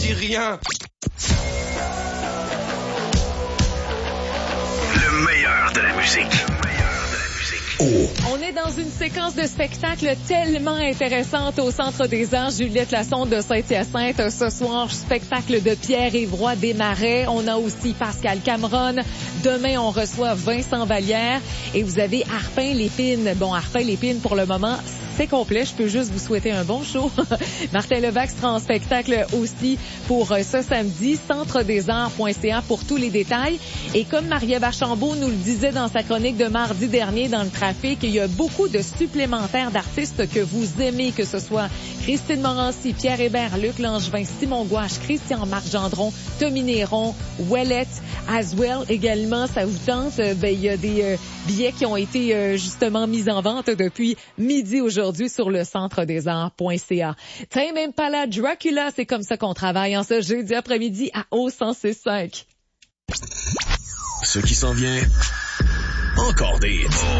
dis rien. Le meilleur de la musique. On est dans une séquence de spectacle tellement intéressante au Centre des Arts Juliette Lassonde de Saint-Hyacinthe. Ce soir, spectacle de Pierre-Yves Roy Desmarais. On a aussi Pascal Cameron. Demain, on reçoit Vincent Vallière. Et vous avez Arpin Lépine. Bon, Arpin Lépine, pour le moment, c'est complet. Je peux juste vous souhaiter un bon show. Martin Levac sera en spectacle aussi pour ce samedi. Centredesarts.ca pour tous les détails. Et comme Marie-Ève Archambault nous le disait dans sa chronique de mardi dernier dans le trafic, il y a beaucoup de supplémentaires d'artistes que vous aimez, que ce soit Christine Morancy, Pierre Hébert, Luc Langevin, Simon Gouache, Christian-Marc Gendron, Tommy Néron, Ouellette, Aswell également. Ça vous tente? Il y a des billets qui ont été justement mis en vente depuis midi aujourd'hui sur le centredesarts.ca. Tame Impala Dracula, c'est comme ça qu'on travaille en ce jeudi après-midi à O106.5. Ce qui s'en vient, encore des hits.